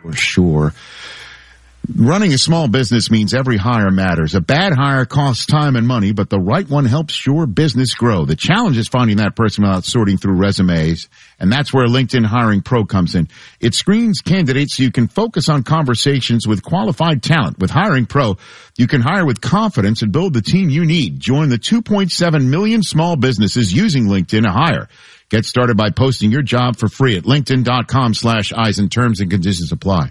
for sure. Running a small business means every hire matters. A bad hire costs time and money, but the right one helps your business grow. The challenge is finding that person without sorting through resumes, and that's where LinkedIn Hiring Pro comes in. It screens candidates so you can focus on conversations with qualified talent. With Hiring Pro, you can hire with confidence and build the team you need. Join the 2.7 million small businesses using LinkedIn to hire. Get started by posting your job for free at linkedin.com/Eisen. Terms and conditions apply.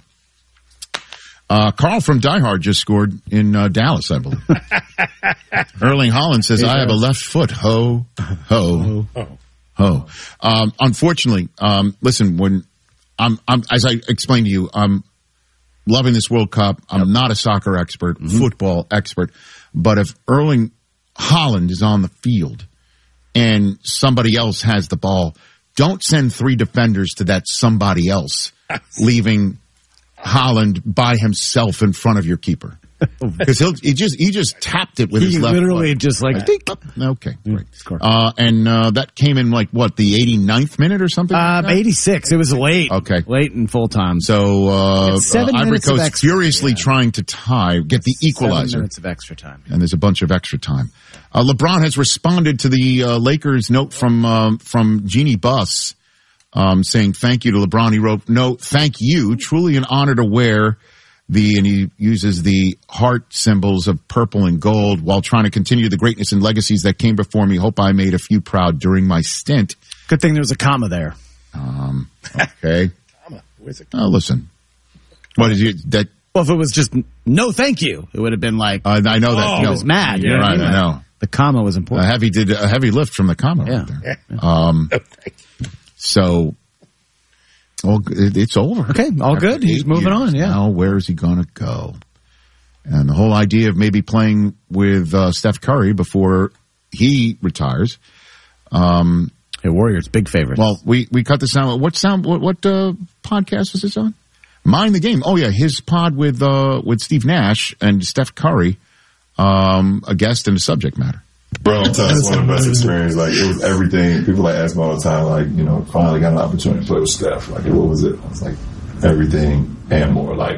Carl from Die Hard just scored in Dallas, I believe. Erling Haaland says, I have a left foot. Ho, ho, ho. Unfortunately, listen, when I'm as I explained to you, I'm loving this World Cup. I'm not a soccer expert, football expert, but if Erling Haaland is on the field and somebody else has the ball, don't send 3 defenders to that somebody else, leaving Haaland by himself in front of your keeper. Because he just tapped it with his left foot. He literally just like, okay, great. And that came in like, what, the 89th minute or something? 86. It was late. Okay. Late in full time. So, 7 Ivory minutes of Coast extra, furiously trying to get the equalizer. 7 minutes of extra time. And there's a bunch of extra time. LeBron has responded to the Lakers note from Jeannie Buss, saying thank you to LeBron. He wrote, "No, thank you. Truly an honor to wear and he uses the heart symbols of purple and gold while trying to continue the greatness and legacies that came before me. Hope I made a few proud during my stint." Good thing there was a comma there. Okay. Where's it? Listen. What did you, that? Well, if it was just, no, thank you, it would have been like, I know that. He was mad. Yeah, right, I know. The comma was important. A heavy lift from the comma right there. So, it's over. Okay, all good. He's moving on, yeah. Now, where is he going to go? And the whole idea of maybe playing with Steph Curry before he retires. Hey, Warriors, big favorite. Well, we cut the sound. What podcast was this on? Mind the Game. Oh, yeah, his pod with Steve Nash and Steph Curry, a guest and a subject matter. Bro, I'm telling you, it's one of the best experiences. Like, it was everything. People ask me all the time, like, finally got an opportunity to play with Steph. Like, what was it? I was like, everything and more. Like,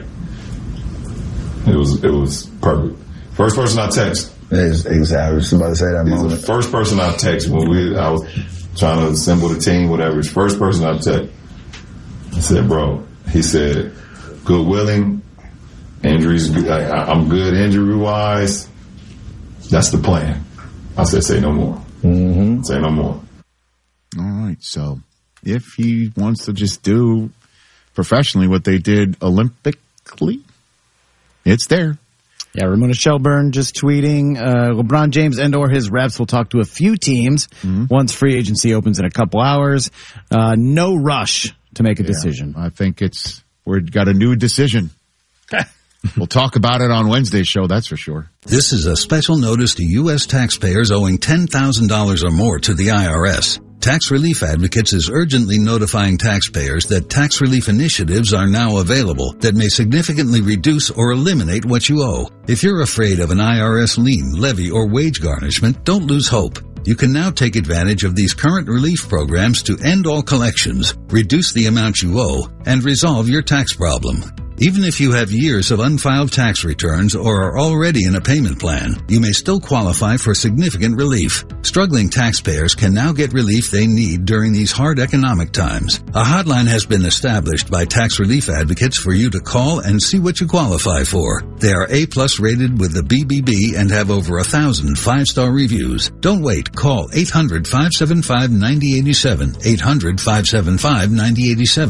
it was perfect. First person I text. Exactly. I was about to say that moment. The first person I text when I was trying to assemble the team, whatever. It's first person I text. I said, bro, he said, good willing, injuries, I'm good injury-wise. That's the plan. I said, say no more. Mm-hmm. Say no more. All right. So if he wants to just do professionally what they did Olympically, it's there. Yeah, Ramona Shelburne just tweeting, LeBron James and or his reps will talk to a few teams once free agency opens in a couple hours. No rush to make a decision. I think we've got a new decision. We'll talk about it on Wednesday's show, that's for sure. This is a special notice to U.S. taxpayers owing $10,000 or more to the IRS. Tax Relief Advocates is urgently notifying taxpayers that tax relief initiatives are now available that may significantly reduce or eliminate what you owe. If you're afraid of an IRS lien, levy, or wage garnishment, don't lose hope. You can now take advantage of these current relief programs to end all collections, reduce the amount you owe, and resolve your tax problem. Even if you have years of unfiled tax returns or are already in a payment plan, you may still qualify for significant relief. Struggling taxpayers can now get relief they need during these hard economic times. A hotline has been established by Tax Relief Advocates for you to call and see what you qualify for. They are A+ rated with the BBB and have over 1,000 5-star reviews. Don't wait. Call 800-575-9087. 800-575-9087.